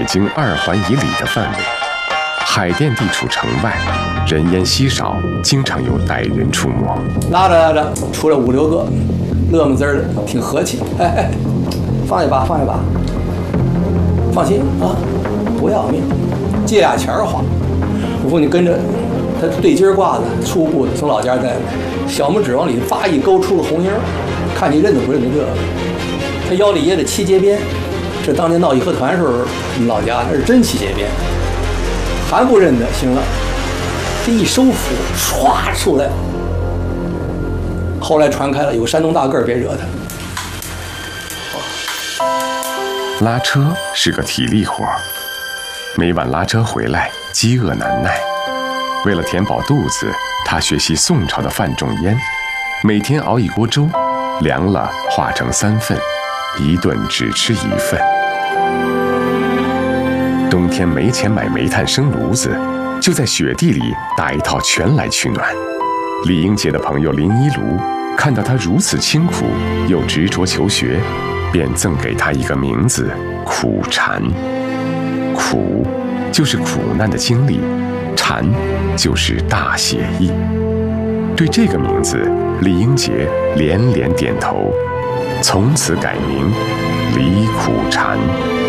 京2环以里的范围。海淀地处城外，人烟稀少，经常有歹人出没。 拉着出来5、6个，乐么滋儿的，挺和气。哎，放一把，放心啊，不要命，借俩钱花。我说你跟着他对襟挂的，初步的从老家带来，小拇指往里叭一勾，出了红印儿，看你认得不认得这个。他腰里掖着7节鞭，这当年闹义和团时候，我们老家那是真7节鞭。还不认得，行了，这一收腹，唰出来。后来传开了，有山东大个儿，别惹他。 拉车是个体力活，每晚拉车回来，饥饿难耐。为了填饱肚子，他学习宋朝的范仲淹，每天熬一锅粥，凉了化成3份，一顿只吃1份。冬天没钱买煤炭生炉子，就在雪地里打一套拳来取暖。李英杰的朋友林一炉看到他如此清苦又执着求学，便赠给他一个名字——苦禅。苦就是苦难的经历，禅就是大写意。对这个名字，李英杰连连点头，从此改名李苦禅。